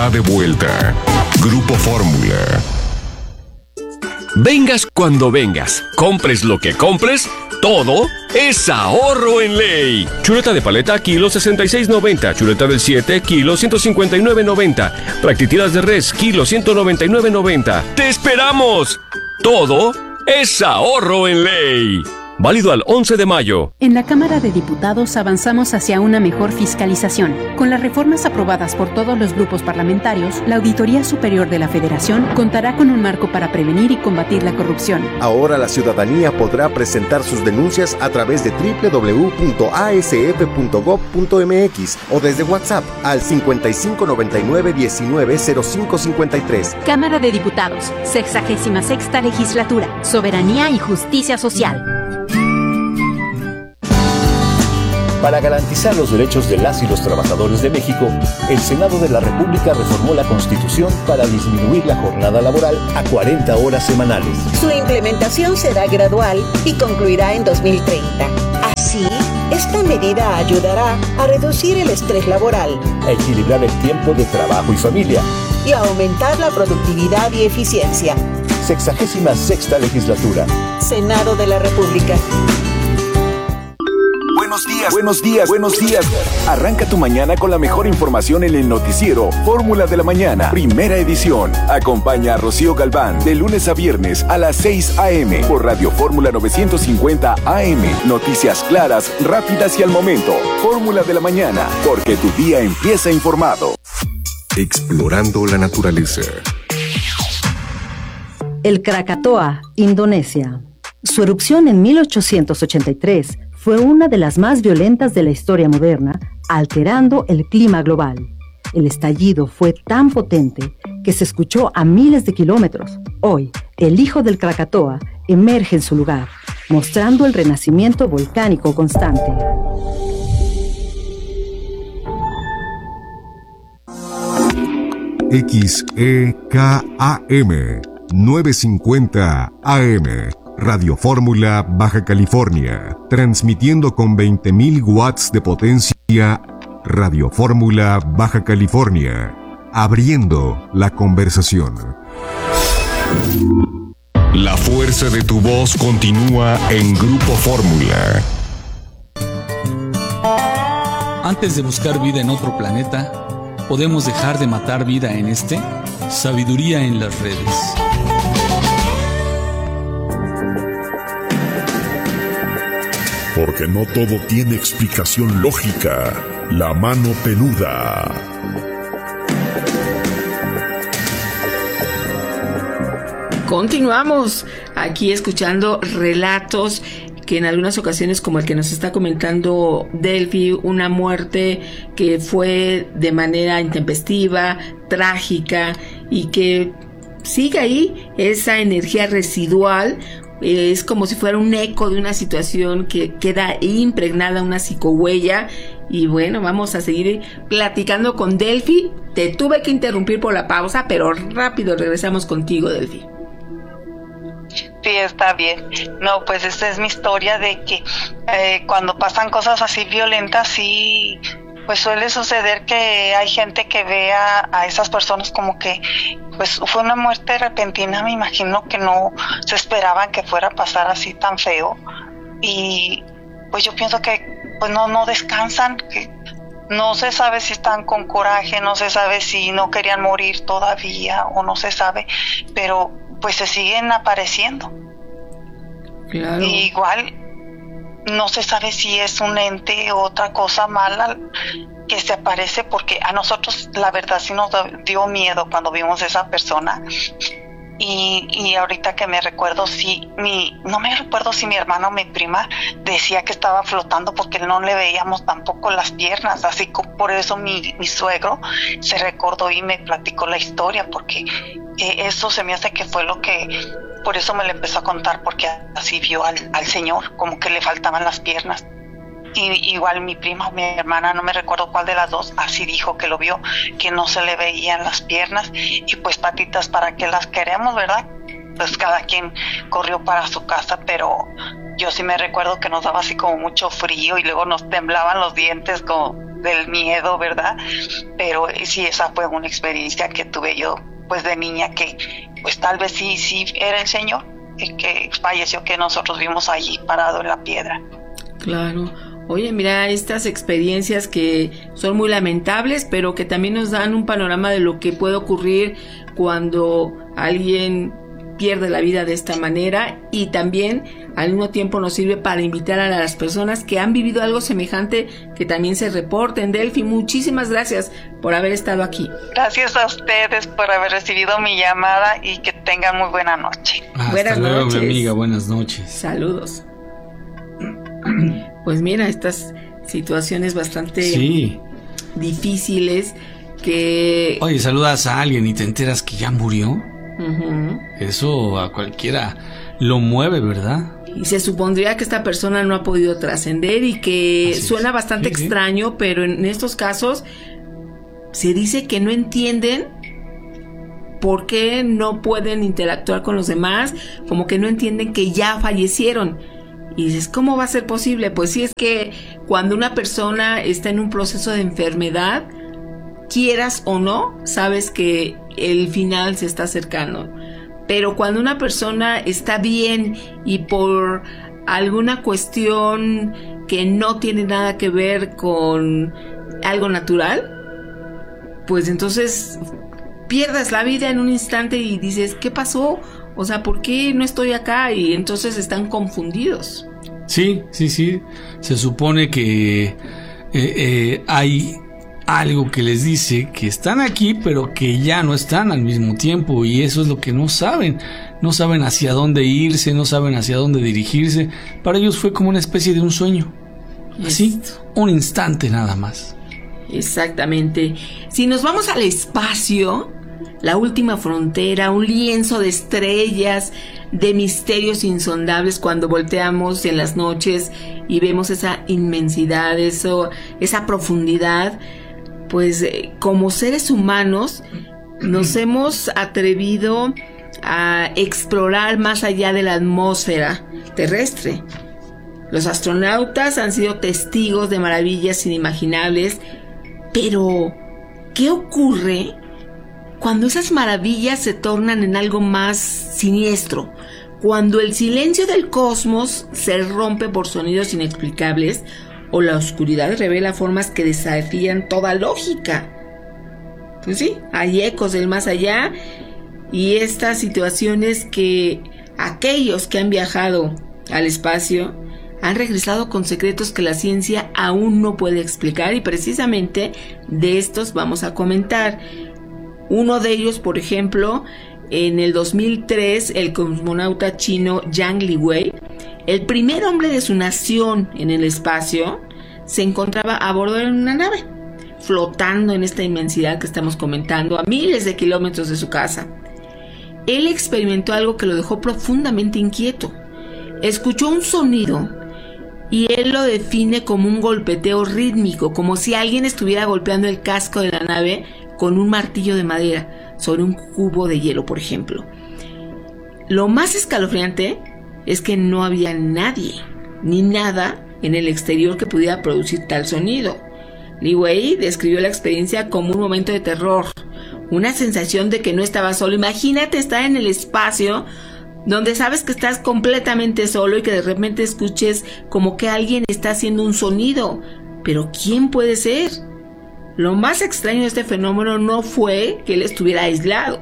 De vuelta. Grupo Fórmula. Vengas cuando vengas, compres lo que compres, todo es ahorro en ley. Chuleta de paleta, kilo 66.90. Chuleta del 7, kilo 159.90. Practitiras de res, kilo 199.90. ¡Te esperamos! Todo es ahorro en ley. Válido al 11 de mayo. En la Cámara de Diputados avanzamos hacia una mejor fiscalización. Con las reformas aprobadas por todos los grupos parlamentarios, la Auditoría Superior de la Federación contará con un marco para prevenir y combatir la corrupción. Ahora la ciudadanía podrá presentar sus denuncias a través de www.asf.gov.mx o desde WhatsApp al 5599-190553. Cámara de Diputados, 66ª Legislatura, Soberanía y Justicia Social. Para garantizar los derechos de las y los trabajadores de México, el Senado de la República reformó la Constitución para disminuir la jornada laboral a 40 horas semanales. Su implementación será gradual y concluirá en 2030. Así, esta medida ayudará a reducir el estrés laboral, a equilibrar el tiempo de trabajo y familia y a aumentar la productividad y eficiencia. 66ª Legislatura. Senado de la República. Buenos días. Arranca tu mañana con la mejor información en el noticiero Fórmula de la Mañana, primera edición. Acompaña a Rocío Galván de lunes a viernes a las 6 a.m. por Radio Fórmula 950 AM. Noticias claras, rápidas y al momento. Fórmula de la Mañana, porque tu día empieza informado. Explorando la naturaleza. El Krakatoa, Indonesia. Su erupción en 1883 fue una de las más violentas de la historia moderna, alterando el clima global. El estallido fue tan potente que se escuchó a miles de kilómetros. Hoy, el hijo del Krakatoa emerge en su lugar, mostrando el renacimiento volcánico constante. XEKAM 950 AM. Radio Fórmula, Baja California, transmitiendo con 20.000 watts de potencia. Radio Fórmula, Baja California, abriendo la conversación. La fuerza de tu voz continúa en Grupo Fórmula. Antes de buscar vida en otro planeta, ¿podemos dejar de matar vida en este? Sabiduría en las redes. Porque no todo tiene explicación lógica. La mano peluda. Continuamos aquí escuchando relatos que en algunas ocasiones, como el que nos está comentando Delphi, una muerte que fue de manera intempestiva, trágica, y que sigue ahí esa energía residual. Es como si fuera un eco de una situación que queda impregnada, una psicohuella. Y bueno, vamos a seguir platicando con Delphi. Te tuve que interrumpir por la pausa, pero rápido regresamos contigo, Delphi. Sí, está bien. No, pues esta es mi historia de que cuando pasan cosas así violentas, sí, pues suele suceder que hay gente que ve a esas personas como que pues fue una muerte repentina. Me imagino que no se esperaban que fuera a pasar así tan feo, y pues yo pienso que pues no descansan, que no se sabe si están con coraje, no se sabe si no querían morir todavía o no se sabe, pero pues se siguen apareciendo. Claro. Y igual no se sabe si es un ente o otra cosa mala que se aparece, porque a nosotros la verdad sí nos dio miedo cuando vimos a esa persona. Y ahorita que me recuerdo, no me recuerdo si mi hermana o mi prima decía que estaba flotando, porque no le veíamos tampoco las piernas, así que por eso mi suegro se recordó y me platicó la historia, porque eso se me hace que fue lo que, por eso me lo empezó a contar, porque así vio al señor, como que le faltaban las piernas. Y igual mi prima o mi hermana, no me recuerdo cuál de las dos, así dijo que lo vio, que no se le veían las piernas. Y pues patitas, ¿para qué las queremos, verdad? Pues cada quien corrió para su casa, pero yo sí me recuerdo que nos daba así como mucho frío y luego nos temblaban los dientes, como del miedo, ¿verdad? Pero sí, esa fue una experiencia que tuve yo, pues de niña, que pues tal vez sí era el Señor que falleció, que nosotros vimos allí parado en la piedra. Claro. Oye, mira, estas experiencias que son muy lamentables, pero que también nos dan un panorama de lo que puede ocurrir cuando alguien pierde la vida de esta manera, y también al mismo tiempo nos sirve para invitar a las personas que han vivido algo semejante que también se reporten. Delphi, muchísimas gracias por haber estado aquí. Gracias a ustedes por haber recibido mi llamada y que tengan muy buena noche. Hasta luego, mi amiga, buenas noches. Saludos. Pues mira, estas situaciones bastante difíciles que... Oye, saludas a alguien y te enteras que ya murió. Uh-huh. Eso a cualquiera lo mueve, ¿verdad? Y se supondría que esta persona no ha podido trascender y que suena bastante extraño, pero en estos casos se dice que no entienden por qué no pueden interactuar con los demás, como que no entienden que ya fallecieron. Y dices, ¿cómo va a ser posible? Pues sí, es que cuando una persona está en un proceso de enfermedad, quieras o no, sabes que el final se está acercando. Pero cuando una persona está bien y por alguna cuestión que no tiene nada que ver con algo natural, pues entonces pierdas la vida en un instante y dices, ¿qué pasó? O sea, ¿por qué no estoy acá? Y entonces están confundidos. Sí. Se supone que hay algo que les dice que están aquí, pero que ya no están al mismo tiempo. Y eso es lo que no saben. No saben hacia dónde irse, no saben hacia dónde dirigirse. Para ellos fue como una especie de un sueño. Así, un instante nada más. Exactamente. Si nos vamos al espacio, la última frontera, un lienzo de estrellas, de misterios insondables, cuando volteamos en las noches y vemos esa inmensidad, esa profundidad, pues como seres humanos nos hemos atrevido a explorar más allá de la atmósfera terrestre. Los astronautas han sido testigos de maravillas inimaginables, pero ¿qué ocurre cuando esas maravillas se tornan en algo más siniestro? Cuando el silencio del cosmos se rompe por sonidos inexplicables o la oscuridad revela formas que desafían toda lógica. Pues sí, hay ecos del más allá, y estas situaciones que aquellos que han viajado al espacio han regresado con secretos que la ciencia aún no puede explicar, y precisamente de estos vamos a comentar. Uno de ellos, por ejemplo, en el 2003, el cosmonauta chino Yang Liwei, el primer hombre de su nación en el espacio, se encontraba a bordo de una nave, flotando en esta inmensidad que estamos comentando, a miles de kilómetros de su casa. Él experimentó algo que lo dejó profundamente inquieto. Escuchó un sonido y él lo define como un golpeteo rítmico, como si alguien estuviera golpeando el casco de la nave con un martillo de madera sobre un cubo de hielo, por ejemplo. Lo más escalofriante es que no había nadie ni nada en el exterior que pudiera producir tal sonido. Liwei describió la experiencia como un momento de terror, una sensación de que no estaba solo. Imagínate estar en el espacio donde sabes que estás completamente solo y que de repente escuches como que alguien está haciendo un sonido. Pero ¿quién puede ser? Lo más extraño de este fenómeno no fue que él estuviera aislado.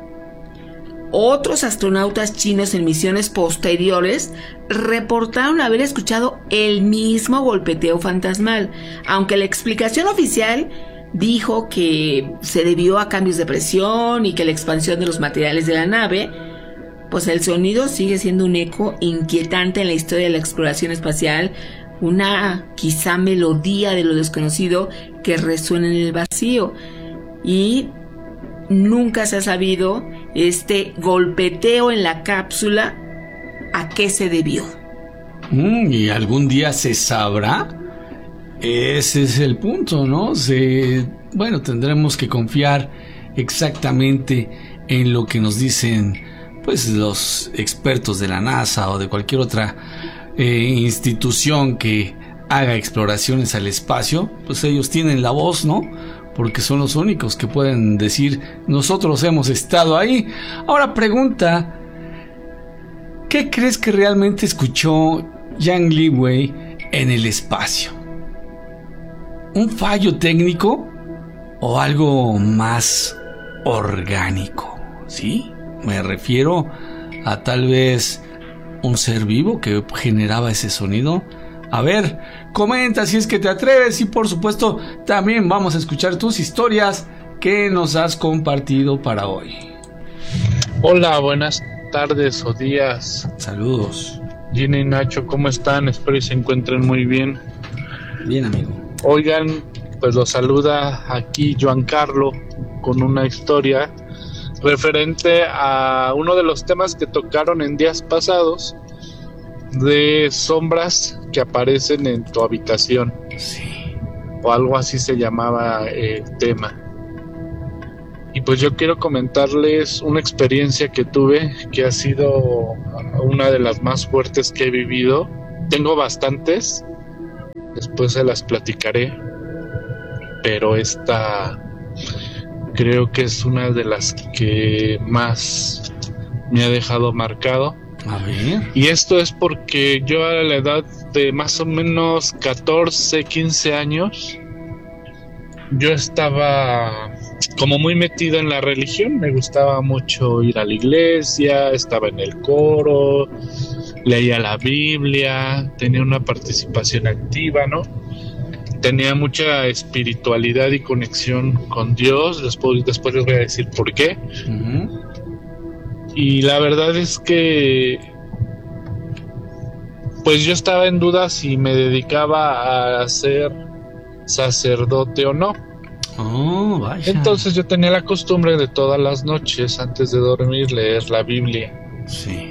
Otros astronautas chinos en misiones posteriores reportaron haber escuchado el mismo golpeteo fantasmal, aunque la explicación oficial dijo que se debió a cambios de presión y que la expansión de los materiales de la nave. Pues el sonido sigue siendo un eco inquietante en la historia de la exploración espacial, una quizá melodía de lo desconocido que resuena en el vacío, y nunca se ha sabido este golpeteo en la cápsula a qué se debió. ¿Y algún día se sabrá? Ese es el punto, ¿no? Bueno, tendremos que confiar exactamente en lo que nos dicen pues los expertos de la NASA o de cualquier otra institución que haga exploraciones al espacio, pues ellos tienen la voz, ¿no? Porque son los únicos que pueden decir, nosotros hemos estado ahí. Ahora pregunta, ¿qué crees que realmente escuchó Yang Liwei en el espacio? ¿Un fallo técnico o algo más orgánico? ¿Sí? Me refiero a tal vez un ser vivo que generaba ese sonido. A ver, comenta si es que te atreves y por supuesto también vamos a escuchar tus historias que nos has compartido para hoy. Hola, buenas tardes o días. Saludos. Gina y Nacho, ¿cómo están? Espero que se encuentren muy bien. Bien, amigo. Oigan, pues los saluda aquí Joan Carlo con una historia referente a uno de los temas que tocaron en días pasados de sombras que aparecen en tu habitación. Sí. O algo así se llamaba el tema. Y pues yo quiero comentarles una experiencia que tuve que ha sido una de las más fuertes que he vivido. Tengo bastantes, después se las platicaré, pero esta creo que es una de las que más me ha dejado marcado. A ver. Y esto es porque yo a la edad de más o menos 14, 15 años, yo estaba como muy metido en la religión. Me gustaba mucho ir a la iglesia, estaba en el coro, leía la Biblia, tenía una participación activa, ¿no? Tenía mucha espiritualidad y conexión con Dios. Después les voy a decir por qué. Uh-huh. Y la verdad es que pues yo estaba en duda si me dedicaba a ser sacerdote o no. Oh, vaya. Entonces yo tenía la costumbre de todas las noches antes de dormir leer la Biblia. Sí.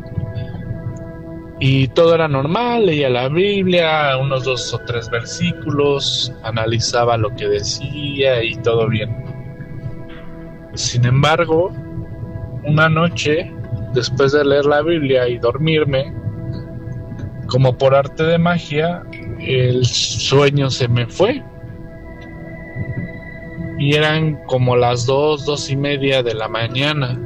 Y todo era normal, leía la Biblia, unos 2 o 3 versículos, analizaba lo que decía y todo bien. Sin embargo, una noche, después de leer la Biblia y dormirme, como por arte de magia, el sueño se me fue. Y eran como las 2:30 de la mañana.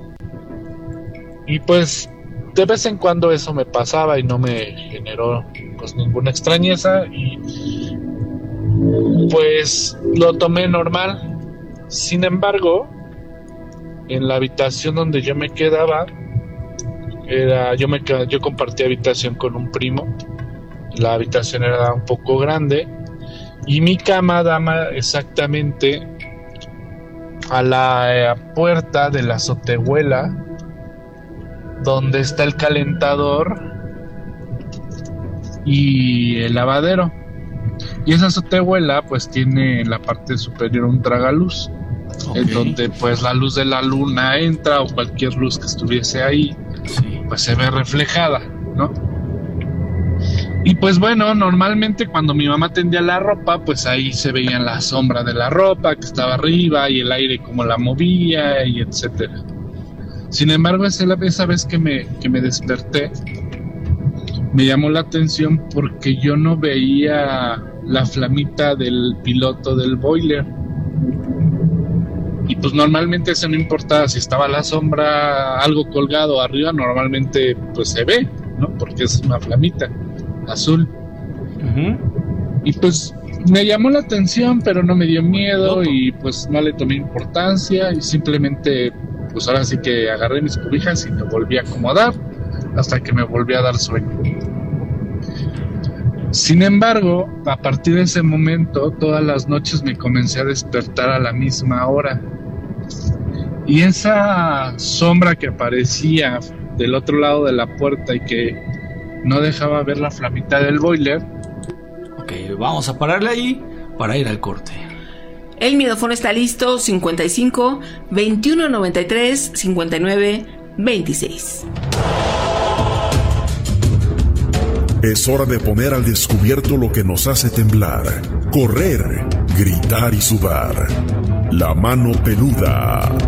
Y pues de vez en cuando eso me pasaba y no me generó pues ninguna extrañeza, y pues lo tomé normal. Sin embargo, en la habitación donde yo me quedaba, yo compartía habitación con un primo. La habitación era un poco grande y mi cama daba exactamente a la puerta de la azotehuela, donde está el calentador y el lavadero. Y esa azotehuela pues tiene en la parte superior un tragaluz, okay, en donde pues la luz de la luna entra, o cualquier luz que estuviese ahí, sí, pues se ve reflejada, ¿no? Y pues bueno, normalmente cuando mi mamá tendía la ropa, pues ahí se veía la sombra de la ropa que estaba arriba y el aire como la movía y etcétera. Sin embargo, esa vez que me desperté, me llamó la atención porque yo no veía la flamita del piloto del boiler. Y pues normalmente eso no importa si estaba la sombra, algo colgado arriba, normalmente pues se ve, ¿no? Porque es una flamita azul. Uh-huh. Y pues me llamó la atención, pero no me dio miedo y pues no le tomé importancia y simplemente pues ahora sí que agarré mis cobijas y me volví a acomodar hasta que me volví a dar sueño. Sin embargo, a partir de ese momento, todas las noches me comencé a despertar a la misma hora. Y esa sombra que aparecía del otro lado de la puerta y que no dejaba ver la flamita del boiler. Ok, vamos a pararle ahí para ir al corte. El micrófono está listo, 55 21 93 59 26. Es hora de poner al descubierto lo que nos hace temblar, correr, gritar y sudar. La mano peluda.